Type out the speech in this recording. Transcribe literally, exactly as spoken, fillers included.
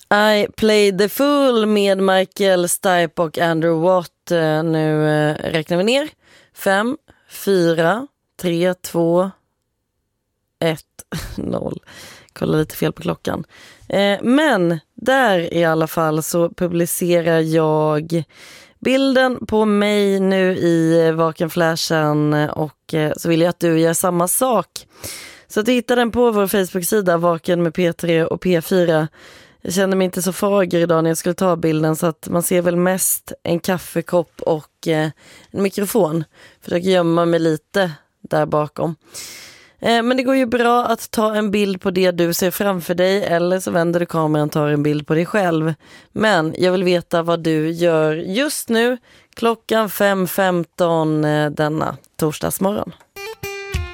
I Played the Fool med Michael Stipe och Andrew Watt. Nu räknar vi ner. Fem, fyra, tre, två, ett, noll. Kolla lite fel på klockan. Men där i alla fall så publicerar jag bilden på mig nu i Vakenflashen och så vill jag att du gör samma sak. Så att hitta den på vår Facebook-sida Vaken med P tre och P fyra. Jag kände mig inte så fager idag när jag skulle ta bilden så att man ser väl mest en kaffekopp och eh, en mikrofon. Försöker gömma mig lite där bakom. Eh, men det går ju bra att ta en bild på det du ser framför dig eller så vänder du kameran och tar en bild på dig själv. Men jag vill veta vad du gör just nu klockan fem femton eh, denna torsdagsmorgon.